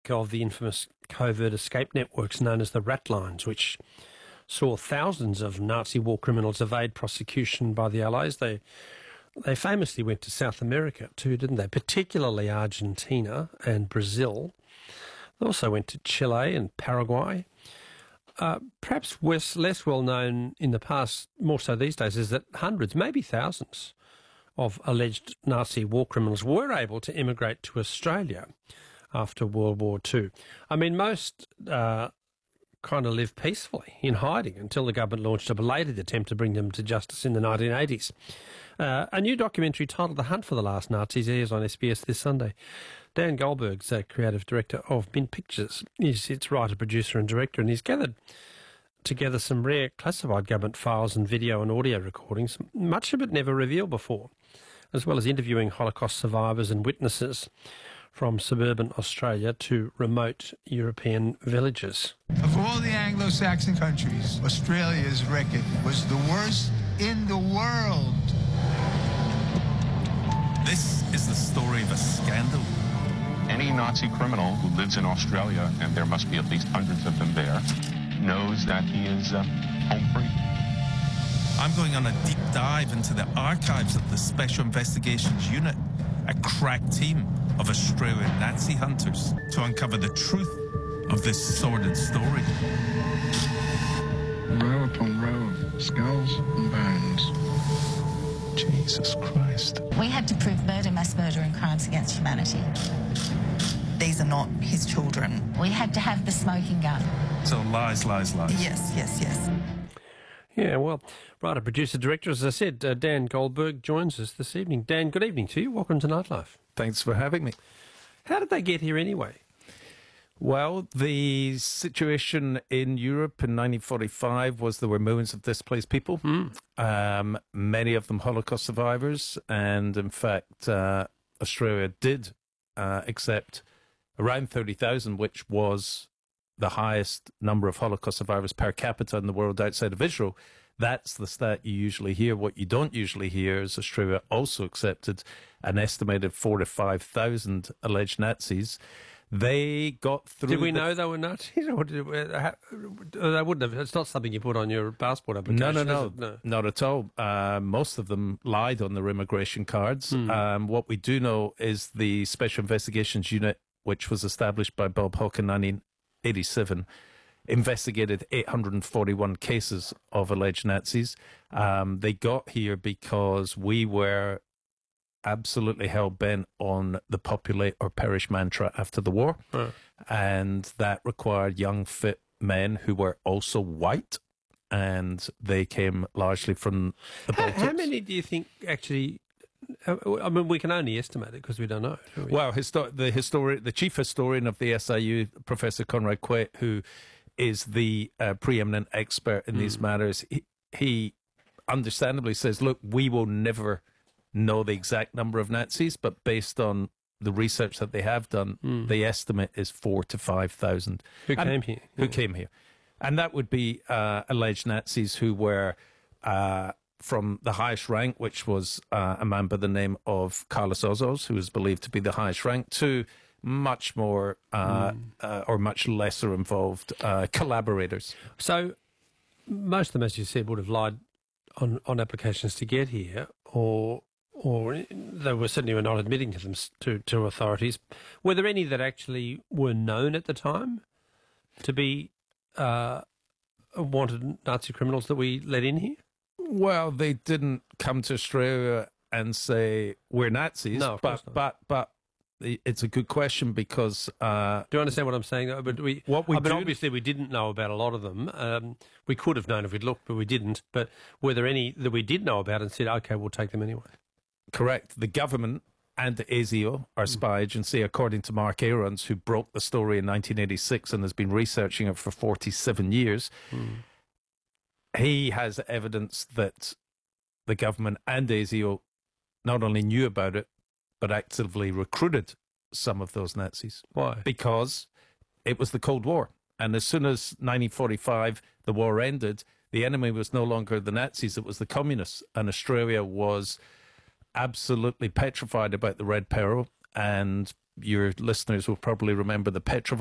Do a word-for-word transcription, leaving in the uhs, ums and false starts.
wake of the infamous covert escape networks known as the Rat Lines, which saw thousands of Nazi war criminals evade prosecution by the Allies. They they famously went to South America too, didn't they? Particularly Argentina and Brazil. They also went to Chile and Paraguay. Uh, perhaps less, less well known in the past, more so these days, is that hundreds, maybe thousands, of alleged Nazi war criminals were able to immigrate to Australia after World War Two. I mean, most uh, kind of lived peacefully in hiding until the government launched a belated attempt to bring them to justice in the nineteen eighties. Uh, a new documentary titled The Hunt for the Last Nazis airs on S B S this Sunday. Dan Goldberg's uh, creative director of Mint Pictures. He's its writer, producer and director, and he's gathered together some rare classified government files and video and audio recordings, much of it never revealed before, as well as interviewing Holocaust survivors and witnesses from suburban Australia to remote European villages. Of all the Anglo-Saxon countries, Australia's record was the worst in the world. This is the story of a scandal. Any Nazi criminal who lives in Australia, and there must be at least hundreds of them there, knows that he is uh, home free. I'm going on a deep dive into the archives of the Special Investigations Unit, a crack team of Australian Nazi hunters, to uncover the truth of this sordid story. Row upon row of skulls and bones. Jesus Christ. We had to prove murder, mass murder and crimes against humanity. These are not his children. We had to have the smoking gun. So lies, lies, lies. Yes, yes, yes. Yeah, well, writer, producer, director, as I said, uh, Dan Goldberg joins us this evening. Dan, good evening to you. Welcome to Nightlife. Thanks for having me. How did they get here anyway? Well, the situation in Europe in nineteen forty-five was there were millions of displaced people, Mm. um, many of them Holocaust survivors, and in fact, uh, Australia did uh, accept around thirty thousand, which was the highest number of Holocaust survivors per capita in the world outside of Israel. That's the stat you usually hear. What you don't usually hear is Australia also accepted an estimated four to five thousand alleged Nazis. They got through. Did we the know they were Nazis? Or did, uh, they wouldn't have. It's not something you put on your passport application. No, no, no, is it? No. not at all. Uh, most of them lied on their immigration cards. Mm. Um, what we do know is the Special Investigations Unit, which was established by Bob Hawke in nineteen eighty-seven, investigated eight hundred forty-one cases of alleged Nazis. Um, they got here because we were absolutely hell-bent on the populate or perish mantra after the war. Right. And that required young, fit men who were also white, and they came largely from the How, Baltics. how many do you think actually... I mean, we can only estimate it because we don't know. Do we? Well, histo- the histori- the chief historian of the S I U, Professor Conrad Quet, who is the uh, preeminent expert in mm. these matters, he, he understandably says, look, we will never know the exact number of Nazis, but based on the research that they have done, mm. the estimate is four to five thousand. Who and came here? Who yeah. came here. And that would be uh, alleged Nazis who were... Uh, from the highest rank, which was uh, a man by the name of Carlos Ozoz, who was believed to be the highest rank, to much more uh, mm. uh, or much lesser involved uh, collaborators. So most of them, as you said, would have lied on, on applications to get here, or or they were certainly were not admitting to them to, to authorities. Were there any that actually were known at the time to be uh, wanted Nazi criminals that we let in here? Well, they didn't come to Australia and say we're Nazis. No, of course but, not. but but it's a good question because uh, do you understand what I'm saying? But we, what we I mean, do, obviously we didn't know about a lot of them. Um, we could have known if we'd looked, but we didn't. But were there any that we did know about and said, "Okay, we'll take them anyway"? Correct. The government and the A S I O, our spy agency, according to Mark Aarons, who broke the story in nineteen eighty-six and has been researching it for forty-seven years. Mm. He has evidence that the government and A S I O not only knew about it, but actively recruited some of those Nazis. Why? Because it was the Cold War. And as soon as nineteen forty-five, the war ended, the enemy was no longer the Nazis, it was the communists. And Australia was absolutely petrified about the Red Peril. And your listeners will probably remember the Petrovic